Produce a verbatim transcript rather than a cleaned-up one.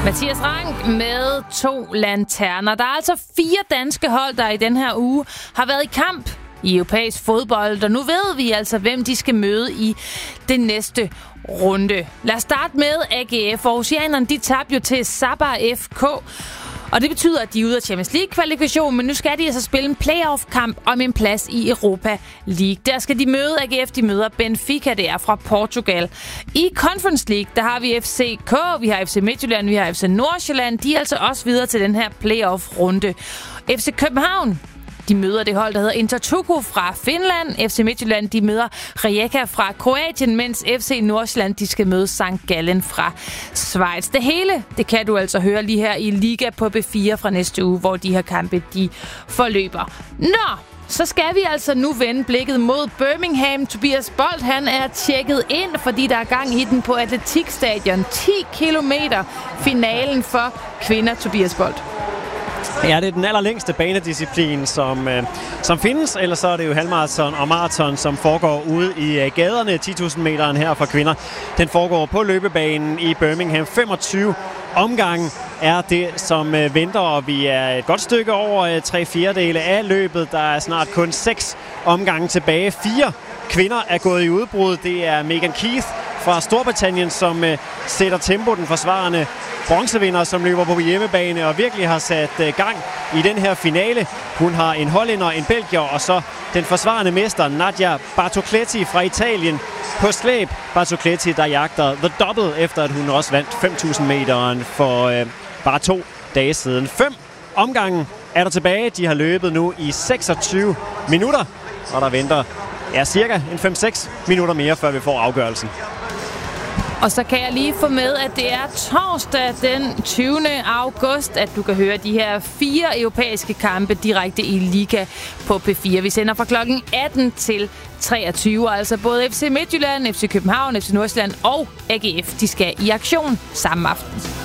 Mathias Rank med to lanterner. Der er altså fire danske hold, der i den her uge har været i kamp i europæisk fodbold, og nu ved vi altså, hvem de skal møde i det næste runde. Lad os starte med A G F. Aarhusianerne, de tabte jo til Sabah F K, og det betyder, at de er ude af Champions League-kvalifikation, men nu skal de altså spille en playoff-kamp om en plads i Europa League. Der skal de møde A G F, de møder Benfica, det er fra Portugal. I Conference League, der har vi F C K, vi har F C Midtjylland, vi har F C Nordsjælland. De er altså også videre til den her playoff-runde. F C København, de møder det hold, der hedder Inter Turku fra Finland. F C Midtjylland, de møder Rijeka fra Kroatien, mens F C Nordsjælland, de skal møde Sankt Gallen fra Schweiz. Det hele, det kan du altså høre lige her i Liga på B fire fra næste uge, hvor de her kampe, de forløber. Nå! Så skal vi altså nu vende blikket mod Birmingham. Tobias Bolt, han er tjekket ind, fordi der er gang i den på Atletikstadion. ti kilometer finalen for kvinder, Tobias Bolt. Ja, det er den allerlængste banedisciplin, som, øh, som findes. Ellers så er det jo halvmarathon og maraton, som foregår ude i øh, gaderne. ti tusind meteren her for kvinder. Den foregår på løbebanen i Birmingham. femogtyve omgange er det, som øh, venter, og vi er et godt stykke over øh, tre fjerdedele af løbet. Der er snart kun seks omgange tilbage. Fire kvinder er gået i udbrud. Det er Megan Keith fra Storbritannien, som øh, sætter tempo, den forsvarende bronzevinder, som løber på hjemmebane og virkelig har sat øh, gang i den her finale. Hun har en hollænder, en belgier og så den forsvarende mester Nadia Bartocletti fra Italien på slæb. Bartocletti, der jagter the double, efter at hun også vandt fem tusind meteren for øh, bare to dage siden. Fem omgange er der tilbage. De har løbet nu i seksogtyve minutter, og der venter ja, cirka en fem seks minutter mere, før vi får afgørelsen. Og så kan jeg lige få med, at det er torsdag den tyvende august, at du kan høre de her fire europæiske kampe direkte i Liga på P fire. Vi sender fra klokken atten til treogtyve, altså både F C Midtjylland, F C København, F C Nordsjælland og A G F, de skal i aktion samme aften.